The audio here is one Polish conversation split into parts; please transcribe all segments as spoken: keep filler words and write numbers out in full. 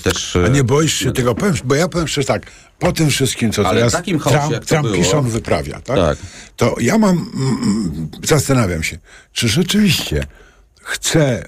też... A nie boisz się tego? Powiem, bo ja powiem szczerze tak, po tym wszystkim, co ale teraz takim chaosie, Trump, jak to Trump było, Kiszon wyprawia, tak? tak? To ja mam, mm, zastanawiam się, czy rzeczywiście chcę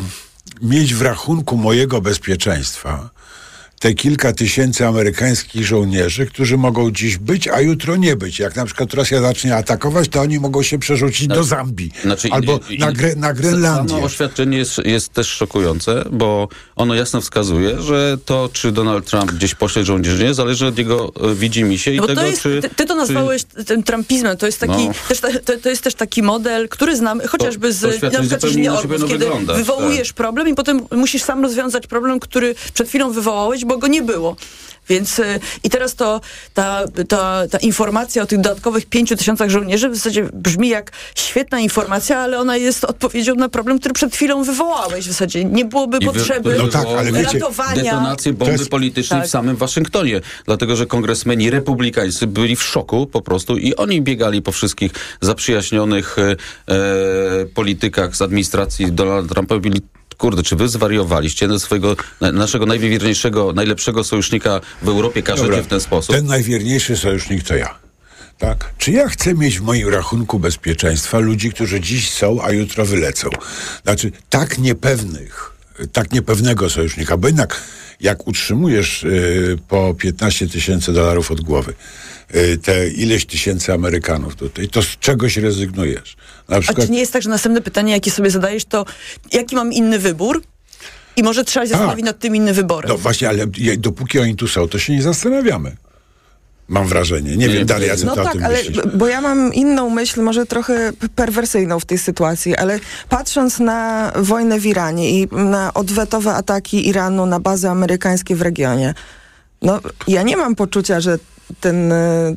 mieć w rachunku mojego bezpieczeństwa te kilka tysięcy amerykańskich żołnierzy, którzy mogą dziś być, a jutro nie być. Jak na przykład Rosja zacznie atakować, to oni mogą się przerzucić znaczy, do Zambii. Znaczy, albo in, in, na, Gre, na Grenlandię. Samo oświadczenie jest, jest też szokujące, bo ono jasno wskazuje, że to, czy Donald Trump gdzieś pośle żołnierzy, nie zależy od jego widzimisię i no tego, to jest, czy... Ty, ty to nazwałeś czy... tym trumpizmem. To jest taki, no. też, to, to jest też taki model, który znamy chociażby z to, to na przykład nie Orków, kiedy wygląda, wywołujesz tak. problem i potem musisz sam rozwiązać problem, który przed chwilą wywołałeś, bo go nie było. Więc y, i teraz to ta, ta, ta informacja o tych dodatkowych pięciu tysiącach żołnierzy w zasadzie brzmi jak świetna informacja, ale ona jest odpowiedzią na problem, który przed chwilą wywołałeś w zasadzie. Nie byłoby I potrzeby wy, no tak, ale wiecie, ratowania... detonację bomby jest... politycznej tak. w samym Waszyngtonie. Dlatego, że kongresmeni republikańscy byli w szoku po prostu i oni biegali po wszystkich zaprzyjaźnionych e, politykach z administracji Donalda Trumpa, byli kurde, czy wy zwariowaliście na swojego, na naszego najwierniejszego, najlepszego sojusznika w Europie każecie Dobra, w ten sposób? Ten najwierniejszy sojusznik to ja. Tak? Czy ja chcę mieć w moim rachunku bezpieczeństwa ludzi, którzy dziś są, a jutro wylecą? Znaczy, tak niepewnych, tak niepewnego sojusznika, bo jednak jak utrzymujesz y, po piętnaście tysięcy dolarów od głowy, y, te ileś tysięcy Amerykanów tutaj, to z czegoś rezygnujesz. Na przykład... A czy nie jest tak, że następne pytanie, jakie sobie zadajesz, to jaki mam inny wybór? I może trzeba się zastanowić nad tym innym wyborem. No właśnie, ale dopóki oni tu są, to się nie zastanawiamy. Mam wrażenie. Nie, nie wiem, Daria, co no ty tak, o tym ale, myślisz? bo ja mam inną myśl, może trochę perwersyjną w tej sytuacji, ale patrząc na wojnę w Iranie i na odwetowe ataki Iranu na bazy amerykańskie w regionie, no ja nie mam poczucia, że ten y,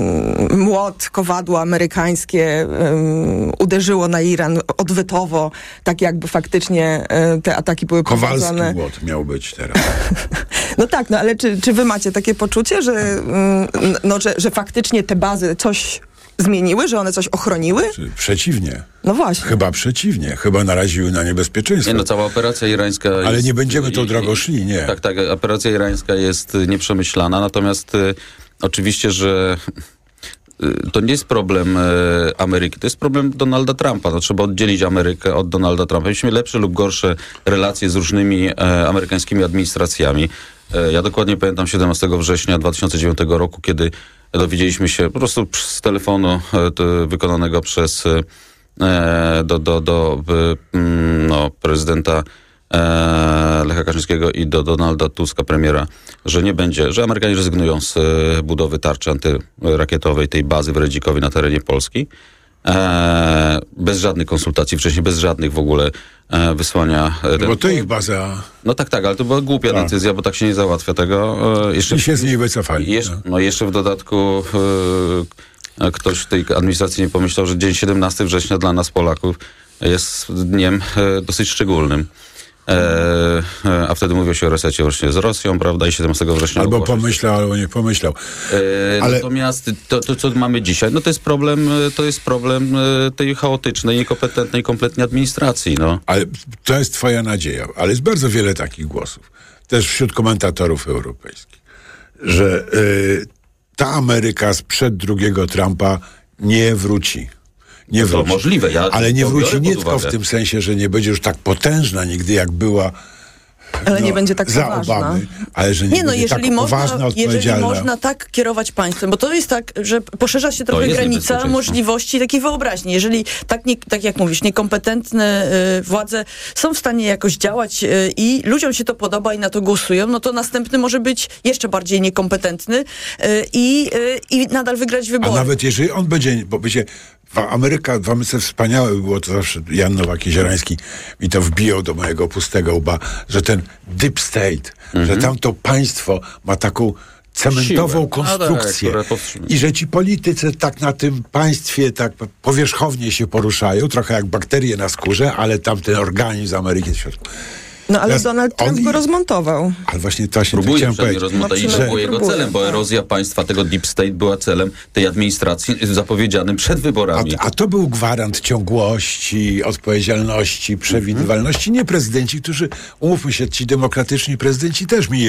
młot, kowadło amerykańskie y, uderzyło na Iran odwetowo, tak jakby faktycznie y, te ataki były Kowalski prowadzone. młot miał być teraz. No tak, no ale czy, czy wy macie takie poczucie, że, y, no, że, że faktycznie te bazy coś zmieniły, że one coś ochroniły? Przeciwnie. No właśnie. Chyba przeciwnie. Chyba naraziły na niebezpieczeństwo. Nie, no cała operacja irańska... Ale jest, nie będziemy tą drogą szli, nie. Tak, tak. Operacja irańska jest nieprzemyślana, natomiast y, oczywiście, że y, to nie jest problem y, Ameryki, to jest problem Donalda Trumpa. No, trzeba oddzielić Amerykę od Donalda Trumpa. Mieliśmy lepsze lub gorsze relacje z różnymi y, amerykańskimi administracjami. Y, ja dokładnie pamiętam siedemnastego września dwa tysiące dziewiątego roku, kiedy dowiedzieliśmy się po prostu z telefonu y, wykonanego przez y, do, do, do y, no, prezydenta e, Lecha Kaczyńskiego i do Donalda Tuska, premiera, że nie będzie, że Amerykanie rezygnują z e, budowy tarczy antyrakietowej, tej bazy w Redzikowie na terenie Polski. E, bez żadnych konsultacji wcześniej, bez żadnych w ogóle e, wysłania. E, no bo to ich baza... No tak, tak, ale to była głupia tak. decyzja, bo tak się nie załatwia tego. E, jeszcze, I się z niej wycofali. Jeszcze, no. no jeszcze w dodatku e, ktoś w tej administracji nie pomyślał, że dzień siedemnastego września dla nas Polaków jest dniem e, dosyć szczególnym. E, e, a wtedy mówiło się o resecie właśnie z Rosją, prawda, i siedemnastego września... Albo pomyślał, albo nie pomyślał. E, Ale... Natomiast to, to, co mamy dzisiaj, no to jest problem, to jest problem tej chaotycznej, niekompetentnej kompletnie administracji, no. Ale to jest twoja nadzieja, ale jest bardzo wiele takich głosów, też wśród komentatorów europejskich, że y, ta Ameryka sprzed drugiego Trumpa nie wróci. Nie wróci. To możliwe. Ja ale nie wróci nie tylko uwagę. w tym sensie, że nie będzie już tak potężna nigdy, jak była ale no, nie będzie tak za poważna. Obamy, ale że nie, nie no, będzie jeżeli tak można, poważna, jeżeli odpowiedzialna. można tak kierować państwem, bo to jest tak, że poszerza się trochę granica możliwości takiej wyobraźni. Jeżeli tak, nie, tak jak mówisz, niekompetentne y, władze są w stanie jakoś działać y, i ludziom się to podoba i na to głosują, no to następny może być jeszcze bardziej niekompetentny y, i, y, i nadal wygrać wybory. A nawet jeżeli on będzie, bo będzie Ameryka, w Ameryce wspaniałe było to zawsze, Jan Nowak-Jeziorański mi to wbijał do mojego pustego łba, że ten deep state, mm-hmm. że tam to państwo ma taką cementową Siłę. konstrukcję Tak, i że ci politycy tak na tym państwie tak powierzchownie się poruszają, trochę jak bakterie na skórze, ale tam ten organizm Ameryki jest w środku. No ale Teraz Donald Trump on- go rozmontował. Ale właśnie to się Próbuje chciałem przynajmniej powiedzieć. rozmontować i No to było przynajmniej jego próbuje, celem, bo tak. erozja państwa, tego deep state była celem tej administracji zapowiedzianym przed wyborami. A, a to był gwarant ciągłości, odpowiedzialności, przewidywalności. Nie prezydenci, którzy, umówmy się, ci demokratyczni prezydenci też mieli